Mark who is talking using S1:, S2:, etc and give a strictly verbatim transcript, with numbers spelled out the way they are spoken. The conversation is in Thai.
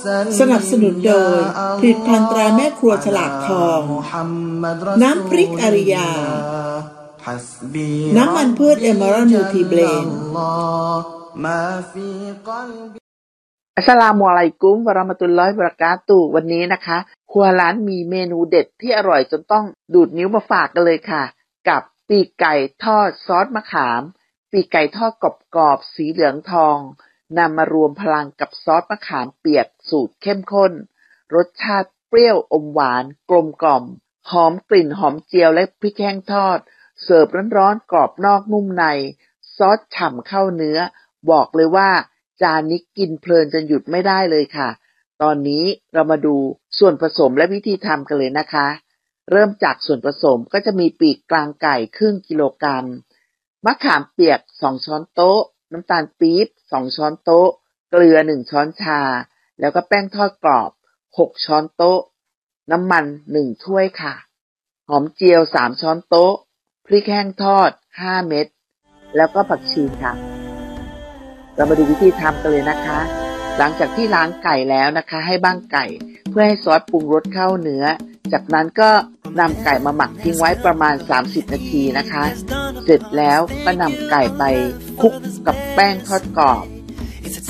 S1: สนับสนุนโดยผลิตภัณฑ์ตราแม่ครัวฉลากทองน้ำพริกอาริยาน้ำมันพืชเอเมอรัลนิวทรีเบลนด์
S2: อัสสลามุอะลัยกุมวะเราะมะตุลลอฮิวะบะเราะกาตุฮ์วันนี้นะคะครัวร้านมีเมนูเด็ดที่อร่อยจนต้องดูดนิ้วมาฝากกันเลยค่ะกับปีกไก่ทอดซอสมะขามปีกไก่ทอดกรอบๆสีเหลืองทองนำมารวมพลังกับซอสมะขามเปียกสูตรเข้มข้นรสชาติเปรี้ยวอมหวานกลมกล่อมหอมกลิ่นหอมเจียวและพริกแห้งทอดเสิร์ฟร้อนๆกรอบนอกนุ่มในซอสฉ่ำเข้าเนื้อบอกเลยว่าจานนี้กินเพลินจนหยุดไม่ได้เลยค่ะตอนนี้เรามาดูส่วนผสมและวิธีทำกันเลยนะคะเริ่มจากส่วนผสมก็จะมีปีกกลางไก่ครึ่งกิโลกรัมมะขามเปียกสองช้อนโต๊ะน้ำตาลปี๊บสองช้อนโต๊ะเกลือหนึ่งช้อนชาแล้วก็แป้งทอดกรอบหกช้อนโต๊ะน้ำมันหนึ่งถ้วยค่ะหอมเจียวสามช้อนโต๊ะพริกแห้งทอดห้าเม็ดแล้วก็ผักชีค่ะเรามาดูวิธีทำกันเลยนะคะหลังจากที่ล้างไก่แล้วนะคะให้บ้างไก่เพื่อให้ซอสปรุงรสเข้าเนื้อจากนั้นก็นำไก่มาหมักทิ้งไว้ประมาณสามสิบนาทีนะคะเสร็จแล้วก็นำไก่ไปคลุกกับแป้งทอดกรอบ